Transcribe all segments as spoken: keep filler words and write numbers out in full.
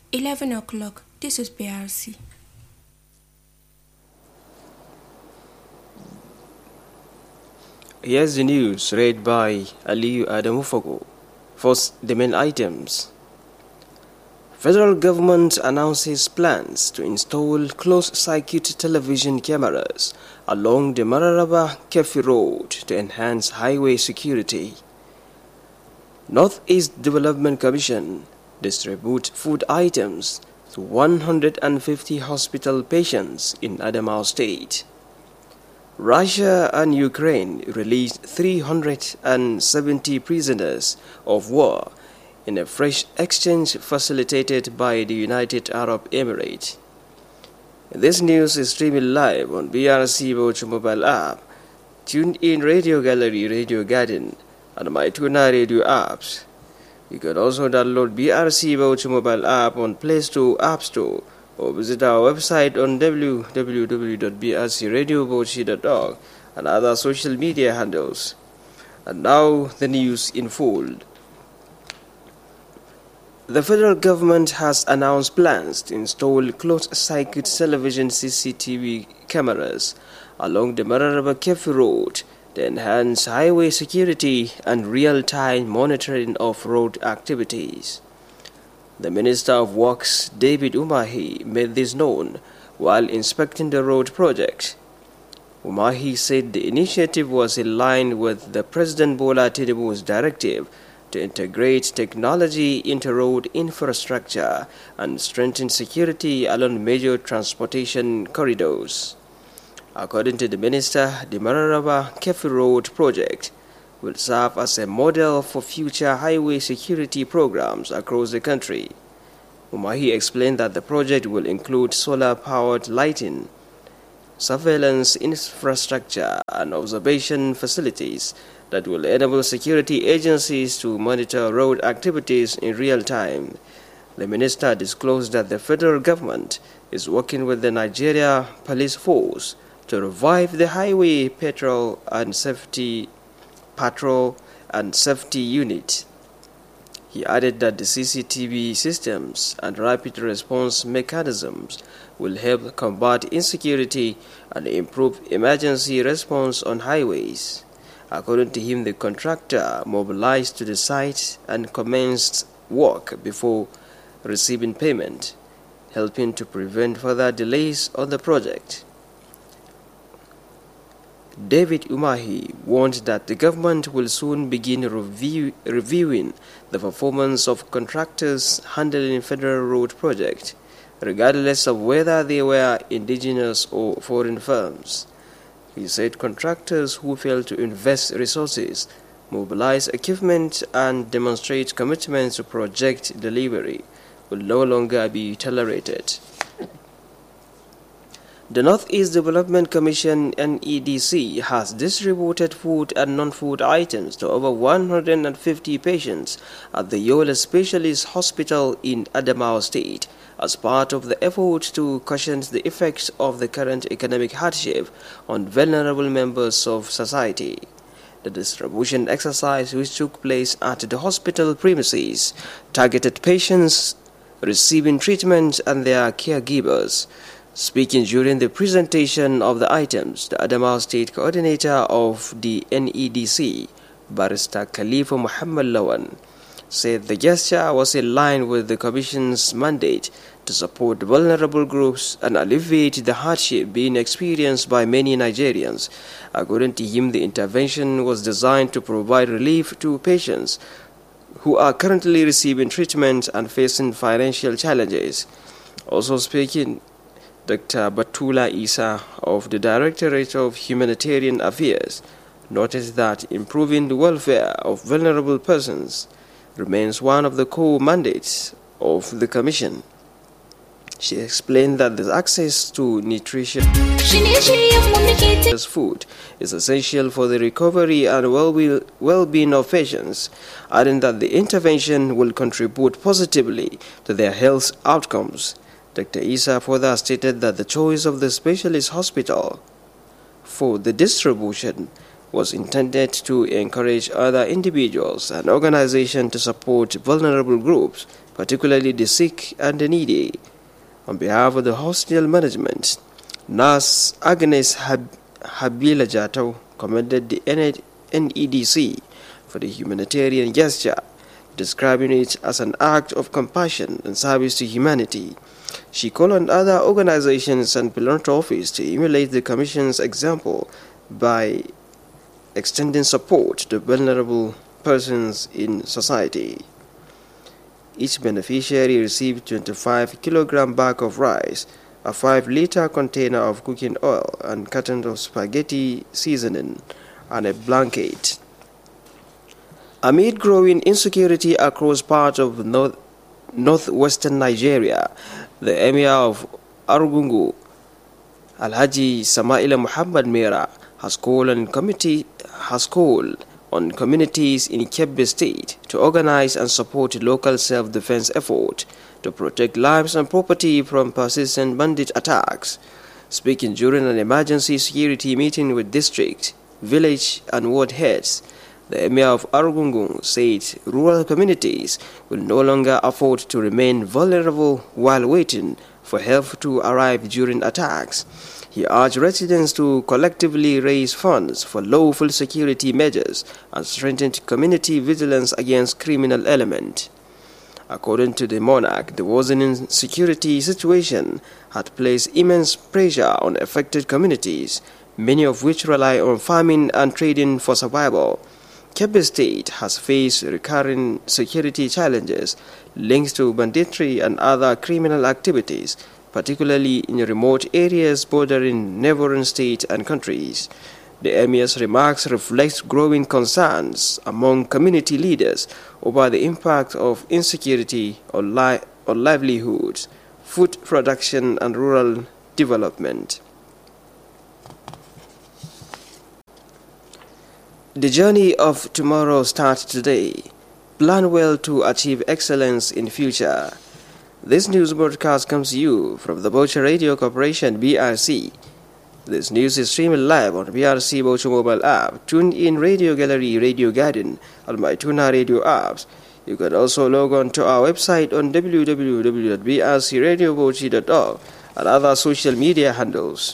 eleven o'clock. This is B R C. Here's the news read by Aliyu Adamufago. First, the main items. Federal government announces plans to install closed-circuit television cameras along the Mararaba Kefi Road to enhance highway security. Northeast Development Commission distribute food items to one hundred fifty hospital patients in Adamawa State. Russia and Ukraine released three hundred seventy prisoners of war in a fresh exchange facilitated by the United Arab Emirates. This news is streaming live on B R C Bauchi mobile app, tuned in Radio Gallery, Radio Garden, and MyTuna radio apps. You can also download B R C Bauchi mobile app on Play Store, App Store, or visit our website on w w w dot b r c radio bauchi dot org and other social media handles. And now the news in full. The federal government has announced plans to install closed-circuit television C C T V cameras along the Mararaba Kefi Road to enhance highway security and real-time monitoring of road activities. The Minister of Works, David Umahi, made this known while inspecting the road project. Umahi said the initiative was in line with the President Bola Tinubu's directive to integrate technology into road infrastructure and strengthen security along major transportation corridors. According to the minister, the Mararaba Kefi Road project will serve as a model for future highway security programs across the country. Umahi explained that the project will include solar-powered lighting, surveillance infrastructure, and observation facilities that will enable security agencies to monitor road activities in real time. The minister disclosed that the federal government is working with the Nigeria Police Force to revive the Highway Patrol and Safety Patrol and Safety Unit. He added that the C C T V systems and rapid response mechanisms will help combat insecurity and improve emergency response on highways. According to him, the contractor mobilized to the site and commenced work before receiving payment, helping to prevent further delays on the project. David Umahi warned that the government will soon begin review, reviewing the performance of contractors handling federal road projects, regardless of whether they were indigenous or foreign firms. He said contractors who fail to invest resources, mobilize equipment, and demonstrate commitment to project delivery will no longer be tolerated. The Northeast Development Commission N E D C has distributed food and non-food items to over one hundred fifty patients at the Yola Specialist Hospital in Adamawa State as part of the effort to cushion the effects of the current economic hardship on vulnerable members of society. The distribution exercise, which took place at the hospital premises, targeted patients receiving treatment and their caregivers. Speaking during the presentation of the items, the Adamawa State Coordinator of the N E D C, Barrister Khalifa Muhammad Lawan, said the gesture was in line with the Commission's mandate to support vulnerable groups and alleviate the hardship being experienced by many Nigerians. According to him, the intervention was designed to provide relief to patients who are currently receiving treatment and facing financial challenges. Also speaking, Doctor Batula Isa of the Directorate of Humanitarian Affairs noticed that improving the welfare of vulnerable persons remains one of the core mandates of the Commission. She explained that the access to nutritious food is essential for the recovery and well-being of patients, adding that the intervention will contribute positively to their health outcomes. Doctor Isa further stated that the choice of the specialist hospital for the distribution was intended to encourage other individuals and organizations to support vulnerable groups, particularly the sick and the needy. On behalf of the hostel management, Nurse Agnes Hab- Habila Jato commended the N E D C for the humanitarian gesture, describing it as an act of compassion and service to humanity. She called on other organizations and philanthropists to emulate the Commission's example by extending support to vulnerable persons in society. Each beneficiary received twenty-five kilogram bag of rice, a five liter container of cooking oil and carton of spaghetti seasoning, and a blanket. Amid growing insecurity across parts of north, northwestern Nigeria, the Emir of Argungu, Alhaji Samaila Muhammad Mera, has called on committee has called on communities in Kebbi State to organize and support local self-defense efforts to protect lives and property from persistent bandit attacks. Speaking during an emergency security meeting with district, village and ward heads, the Emir of Argungu said rural communities will no longer afford to remain vulnerable while waiting for help to arrive during attacks. He urged residents to collectively raise funds for lawful security measures and strengthen community vigilance against criminal elements. According to the monarch, the worsening security situation had placed immense pressure on affected communities, many of which rely on farming and trading for survival. Kebbi State has faced recurring security challenges linked to banditry and other criminal activities, particularly in remote areas bordering neighboring states and countries. The Emir's remarks reflect growing concerns among community leaders over the impact of insecurity on, li- on livelihoods, food production, and rural development. The journey of tomorrow starts today. Plan well to achieve excellence in future. This news broadcast comes to you from the Bauchi Radio Corporation, B R C. This news is streamed live on B R C Bauchi mobile app, Tune In Radio Gallery, Radio Garden, and my Tuna Radio apps. You can also log on to our website on w w w dot b r c radio bauchi dot org and other social media handles.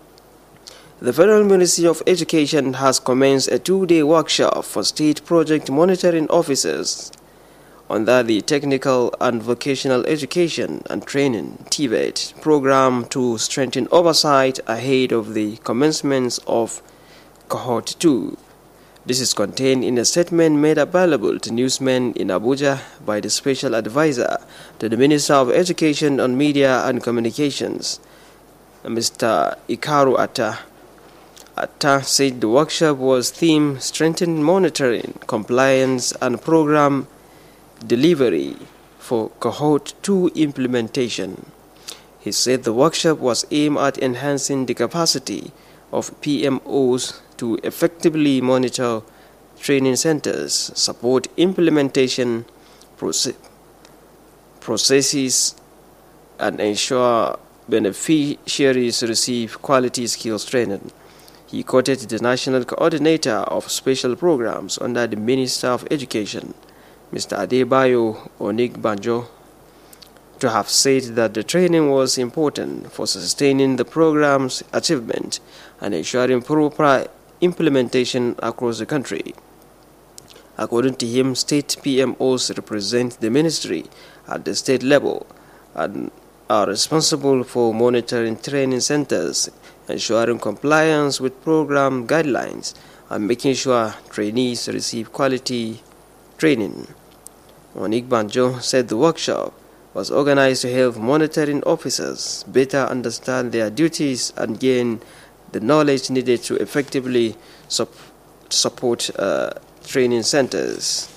The Federal Ministry of Education has commenced a two-day workshop for state project monitoring officers under the Technical and Vocational Education and Training T V E T program to strengthen oversight ahead of the commencement of Cohort two. This is contained in a statement made available to newsmen in Abuja by the Special Advisor to the Minister of Education on Media and Communications, Mister Ikaru Atta. Atta said the workshop was themed Strengthen Monitoring, Compliance and Program Delivery for Cohort two implementation. He said the workshop was aimed at enhancing the capacity of P M Os to effectively monitor training centers, support implementation proce- processes, and ensure beneficiaries receive quality skills training. He quoted the National Coordinator of Special Programs under the Minister of Education, Mister Adebayo Onigbanjo, to have said that the training was important for sustaining the program's achievement and ensuring proper implementation across the country. According to him, state P M Os represent the ministry at the state level and are responsible for monitoring training centers, ensuring compliance with program guidelines, and making sure trainees receive quality training. Onigbanjo said the workshop was organized to help monitoring officers better understand their duties and gain the knowledge needed to effectively sup- support uh, training centers.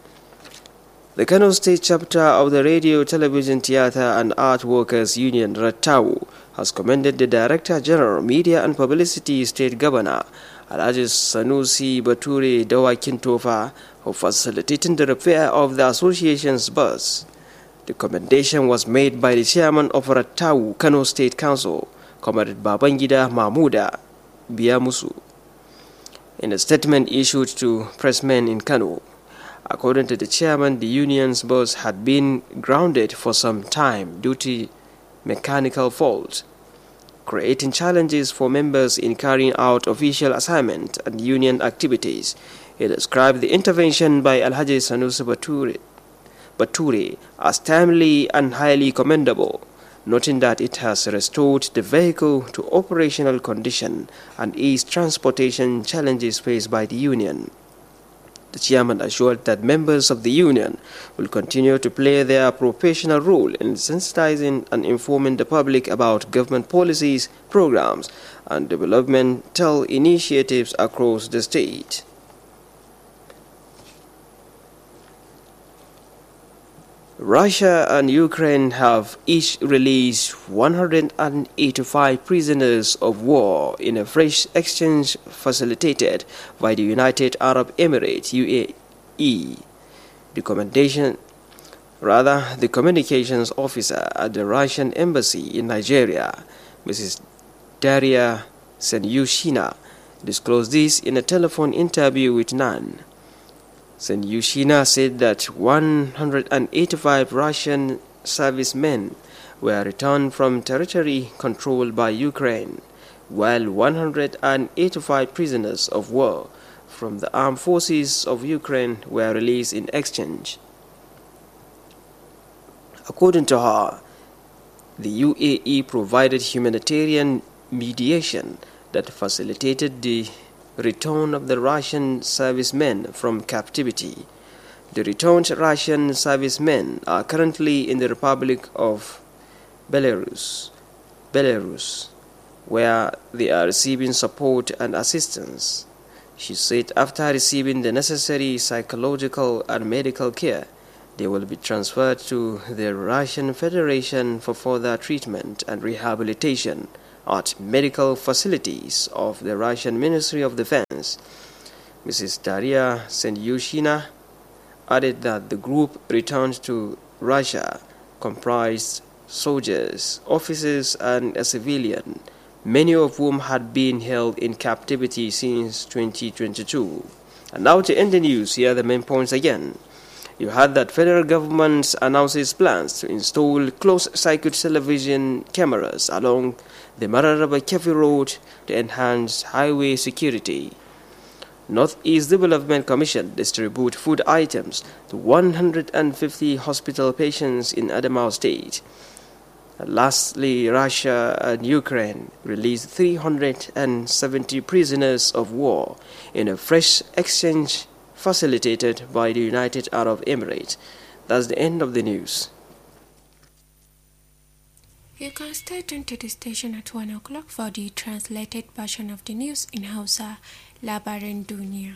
The Kano State chapter of the Radio, Television, Theatre and Art Workers Union, RATAU, has commended the Director General, Media and Publicity State Governor, Alhaji Sanusi Bature Dawakin Tofa, for facilitating the repair of the association's bus. The commendation was made by the chairman of RATAU, Kano State Council, Comrade Babangida Mahmuda Biamusu. in a statement issued to pressmen in Kano. According to the chairman, the union's bus had been grounded for some time due to mechanical faults, creating challenges for members in carrying out official assignment and union activities. He described the intervention by Alhaji Sanusi Bature, Bature as timely and highly commendable, noting that it has restored the vehicle to operational condition and eased transportation challenges faced by the union. The chairman assured that members of the union will continue to play their professional role in sensitizing and informing the public about government policies, programs, and developmental initiatives across the state. Russia and Ukraine have each released one hundred eighty-five prisoners of war in a fresh exchange facilitated by the United Arab Emirates U A E. The commendation, rather, the communications officer at the Russian embassy in Nigeria, Missus Daria Senyushina, disclosed this in a telephone interview with N A N. Senyushina said that one hundred eighty-five Russian servicemen were returned from territory controlled by Ukraine, while one hundred eighty-five prisoners of war from the armed forces of Ukraine were released in exchange. According to her, the U A E provided humanitarian mediation that facilitated the return of the Russian servicemen from captivity. The returned Russian servicemen are currently in the Republic of Belarus, Belarus, where they are receiving support and assistance. She said after receiving the necessary psychological and medical care, they will be transferred to the Russian Federation for further treatment and rehabilitation at medical facilities of the Russian Ministry of Defense. Missus Daria Senyushina added that the group returned to Russia comprised soldiers, officers, and a civilian, many of whom had been held in captivity since twenty twenty-two. And now to end the news, here are the main points again. You heard that federal government announces plans to install closed-circuit television cameras along the Mararaba Kefi Road to enhance highway security. Northeast Development Commission distribute food items to one hundred fifty hospital patients in Adamawa State. And lastly, Russia and Ukraine released three hundred seventy prisoners of war in a fresh exchange facilitated by the United Arab Emirates. That's the end of the news. You can stay tuned to the station at one o'clock for the translated version of the news in Hausa, Labaran Duniya.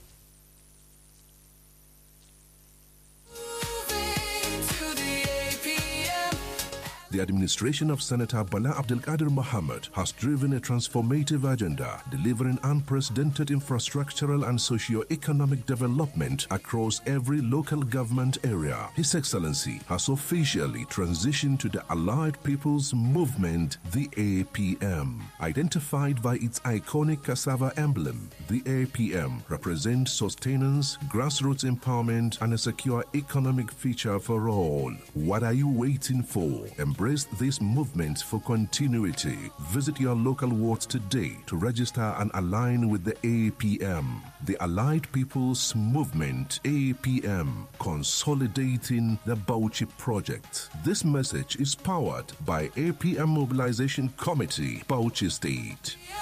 The administration of Senator Bala Abdelkader Mohammed has driven a transformative agenda, delivering unprecedented infrastructural and socio-economic development across every local government area. His Excellency has officially transitioned to the Allied People's Movement, the A P M. Identified by its iconic cassava emblem, the A P M represents sustenance, grassroots empowerment, and a secure economic future for all. What are you waiting for? Embrace this movement for continuity. Visit your local wards today to register and align with the A P M. The Allied People's Movement, A P M, consolidating the Bauchi project. This message is powered by A P M Mobilization Committee, Bauchi State.